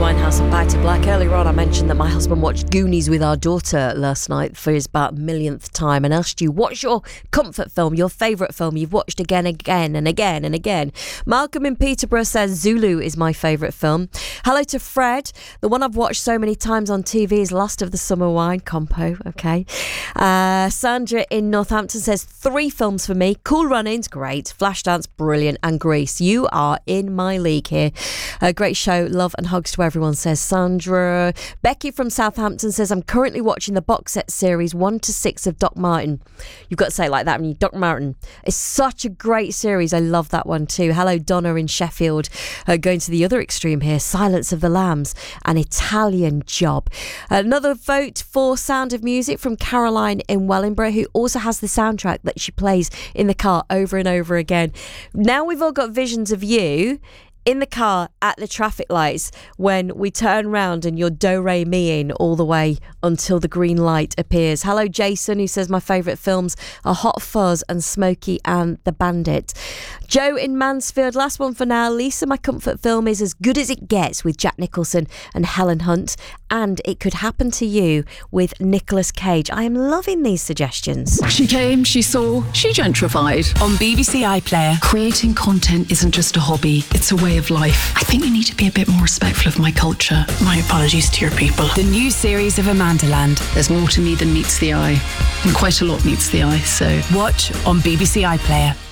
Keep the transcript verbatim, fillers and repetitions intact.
Winehouse and Back to Black. Earlier on I mentioned that my husband watched Goonies with our daughter last night for his about millionth time and asked you, what's your comfort film, your favourite film you've watched again, again and again and again? Malcolm in Peterborough says Zulu is my favourite film. Hello to Fred. The one I've watched so many times on T V is Last of the Summer Wine, Compo, okay. Uh, Sandra in Northampton says three films for me. Cool Runnings, great. Flashdance, brilliant. And Grease. You are in my league here. A great show. Love and hugs to everyone, says Sandra. Becky from Southampton says, I'm currently watching the box set series one to six of Doc Martin. You've got to say it like that when you Doc Martin. It's such a great series. I love that one too. Hello, Donna in Sheffield. Uh, going to the other extreme here. Silence of the Lambs. An Italian Job. Another vote for Sound of Music from Caroline in Wellingborough, who also has the soundtrack that she plays in the car over and over again. Now we've all got visions of you in the car at the traffic lights when we turn round and you're do-re-mi-ing all the way until the green light appears. Hello, Jason, who says my favourite films are Hot Fuzz and Smokey and the Bandit. Joe in Mansfield, last one for now. Lisa, my comfort film is As Good as It Gets with Jack Nicholson and Helen Hunt, and It Could Happen to You with Nicolas Cage. I am loving these suggestions. She came, she saw, she gentrified. On B B C iPlayer, Creating content isn't just a hobby, it's a way of life. I think we need to be a bit more respectful of my culture. My apologies to your people. the new series of Amandaland. There's more to me than meets the eye, and quite a lot meets the eye, so Watch on B B C iPlayer.